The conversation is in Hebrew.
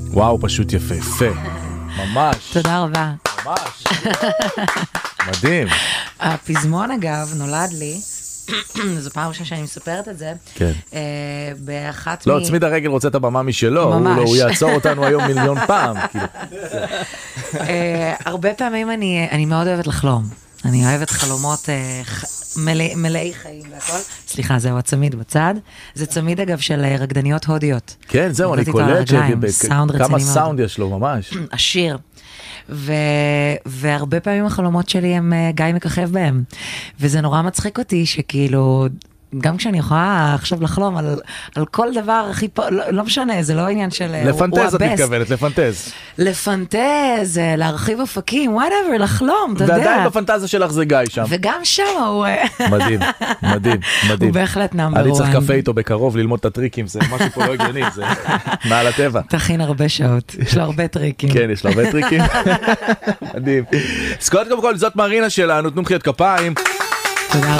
וואו, פשוט יפה. ממש. תודה רבה. ממש. מדהים. הפזמון אגב נולד לי, זו פעם ראשונה שאני מספרת את זה, כן. באחת לא, צמיד הרגל רוצה את הבמה משלו, הוא יעצור אותנו היום מיליון פעם. הרבה פעמים אני מאוד אוהבת לחלום. אני אוהבת חלומות מלאי חיים והכל. סליחה, זהו הצמיד בצד. זה צמיד אגב של רקדניות הודיות. כן, זהו, אני קולט כמה סאונד יש לו ממש. עשיר. והרבה פעמים החלומות שלי הם גיא מככב בהם. וזה נורא מצחיק אותי שכאילו, גם כשאני יכולה עכשיו לחלום על כל דבר הכי פה, לא משנה, זה לא עניין של... לפנטז את מתכוונת, לפנטז. לפנטז, להרחיב אופקים, whatever, לחלום, אתה יודע. ועדיין בפנטזיה שלך זה גיא שם. וגם שם הוא... מדהים, מדהים, מדהים. הוא בהחלט נאמבר. אני צריך קפה איתו בקרוב ללמוד את הטריקים, זה משהו פה לא הגיוני, זה מעל הטבע. תכין הרבה שעות, יש לו הרבה טריקים. כן, יש לו הרבה טריקים. מדהים. אז קודם כל, זאת מרינה שלנו, תנו מחיאות כפיים. תודה רבה.